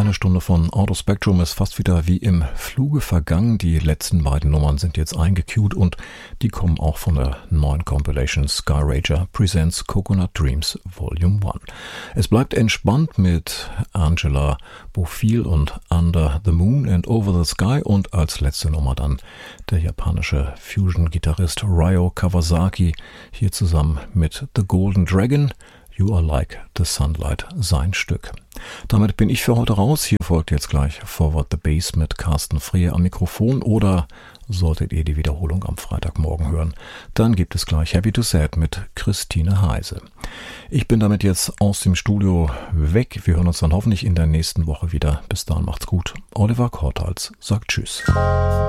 eine Stunde von Auto Spectrum ist fast wieder wie im Fluge vergangen. Die letzten beiden Nummern sind jetzt eingecued und die kommen auch von der neuen Compilation Sky Rager Presents Coconut Dreams Volume 1. Es bleibt entspannt mit Angela Bofill und Under the Moon and Over the Sky und als letzte Nummer dann der japanische Fusion-Gitarrist Ryo Kawasaki hier zusammen mit The Golden Dragon. You Are Like the Sunlight, sein Stück. Damit bin ich für heute raus. Hier folgt jetzt gleich Forward the Bass mit Carsten Frehe am Mikrofon oder solltet ihr die Wiederholung am Freitagmorgen hören, dann gibt es gleich Happy to Sad mit Christine Heise. Ich bin damit jetzt aus dem Studio weg. Wir hören uns dann hoffentlich in der nächsten Woche wieder. Bis dahin macht's gut. Oliver Kortals sagt Tschüss.